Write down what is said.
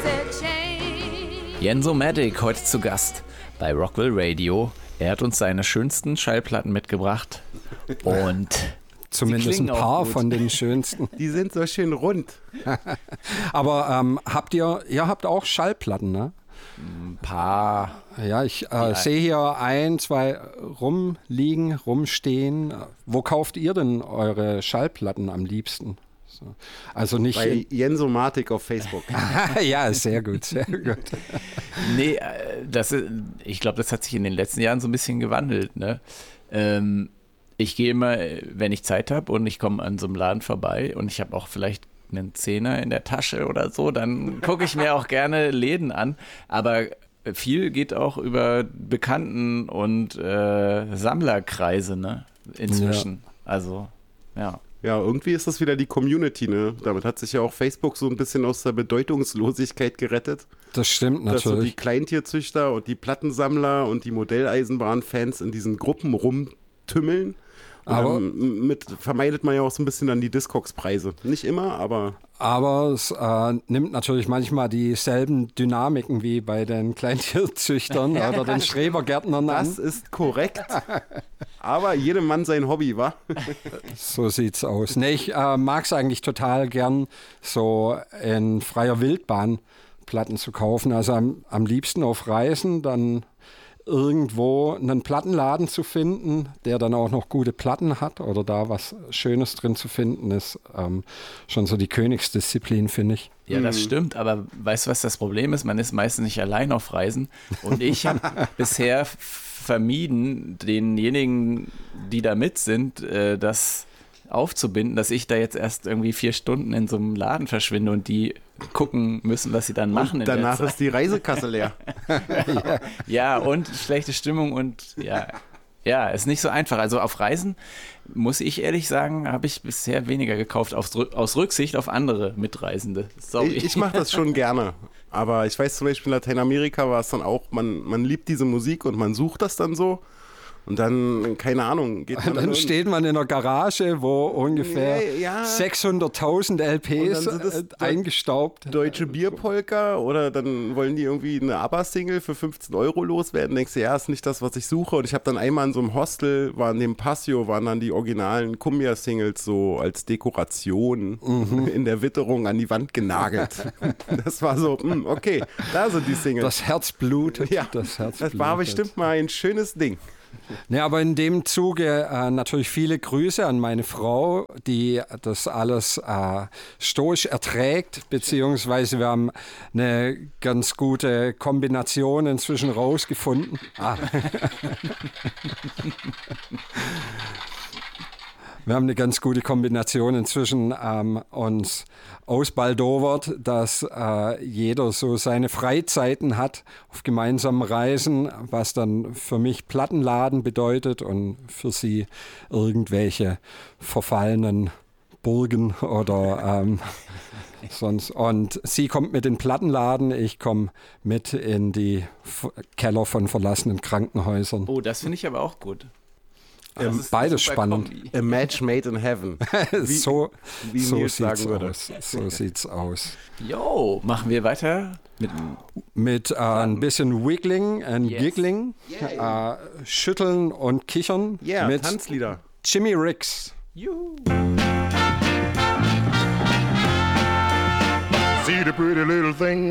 Jensomatic heute zu Gast bei Rockville Radio. Er hat uns seine schönsten Schallplatten mitgebracht und zumindest ein paar von den schönsten. Die sind so schön rund. Aber habt auch Schallplatten, ne? Ein paar. Ja, ich sehe hier 1, 2 rumstehen. Wo kauft ihr denn eure Schallplatten am liebsten? So. Also nicht bei Jensomatic auf Facebook. Ja, sehr gut, sehr gut. Nee, ich glaube, das hat sich in den letzten Jahren so ein bisschen gewandelt. Ne? Ich gehe immer, wenn ich Zeit habe und ich komme an so einem Laden vorbei und ich habe auch vielleicht einen Zehner in der Tasche oder so, dann gucke ich mir auch gerne Läden an. Aber viel geht auch über Bekannten- und Sammlerkreise, ne? Inzwischen. Ja. Also, ja. Ja, irgendwie ist das wieder die Community, ne? Damit hat sich ja auch Facebook so ein bisschen aus der Bedeutungslosigkeit gerettet. Das stimmt natürlich. Dass so die Kleintierzüchter und die Plattensammler und die Modelleisenbahnfans in diesen Gruppen rumtümmeln. Aber vermeidet man ja auch so ein bisschen dann die Discogs-Preise. Nicht immer, aber... Aber es nimmt natürlich manchmal dieselben Dynamiken wie bei den Kleintierzüchtern oder den Schrebergärtnern an. Das ist korrekt. Aber jedem Mann sein Hobby, wa? So sieht's aus. Nee, ich mag es eigentlich total gern, so in freier Wildbahn Platten zu kaufen. Also am liebsten auf Reisen, dann irgendwo einen Plattenladen zu finden, der dann auch noch gute Platten hat oder da was Schönes drin zu finden, ist schon so die Königsdisziplin, finde ich. Ja, das stimmt, aber weißt du, was das Problem ist? Man ist meistens nicht allein auf Reisen und ich habe bisher vermieden, denjenigen, die da mit sind, das aufzubinden, dass ich da jetzt erst irgendwie 4 Stunden in so einem Laden verschwinde und die gucken müssen, was sie dann machen. Und danach ist die Reisekasse leer. Ja, und schlechte Stimmung und ja, ist nicht so einfach. Also auf Reisen, muss ich ehrlich sagen, habe ich bisher weniger gekauft, aus Rücksicht auf andere Mitreisende. Sorry. Ich mache das schon gerne. Aber ich weiß zum Beispiel in Lateinamerika war es dann auch, man liebt diese Musik und man sucht das dann so. Und dann, keine Ahnung, geht man dann steht man in einer Garage, wo ungefähr 600.000 LPs eingestaubt. Deutsche Bierpolka oder dann wollen die irgendwie eine ABBA-Single für 15 € loswerden. Denkst du, ja, ist nicht das, was ich suche. Und ich habe dann einmal in so einem Hostel, war in dem Passio, waren dann die originalen Cumbia-Singles so als Dekoration in der Witterung an die Wand genagelt. Das war so, okay, da sind die Singles. Das Herz blutet. Ja, das war bestimmt mal ein schönes Ding. Ja, aber in dem Zuge natürlich viele Grüße an meine Frau, die das alles stoisch erträgt, beziehungsweise wir haben eine ganz gute Kombination inzwischen rausgefunden. Wir haben eine ganz gute Kombination inzwischen uns ausbaldowert, dass jeder so seine Freizeiten hat auf gemeinsamen Reisen, was dann für mich Plattenladen bedeutet und für sie irgendwelche verfallenen Burgen oder sonst. Und sie kommt mit in den Plattenladen, ich komme mit in die Keller von verlassenen Krankenhäusern. Oh, das finde ich aber auch gut. Beides spannend. A match made in heaven. So sieht's würde. aus. So sieht's aus. Jo, machen wir weiter mit ein bisschen Wiggling und Giggling, Schütteln und Kichern mit Tanzlieder. Jimmy Ricks. Juhu. See the pretty little thing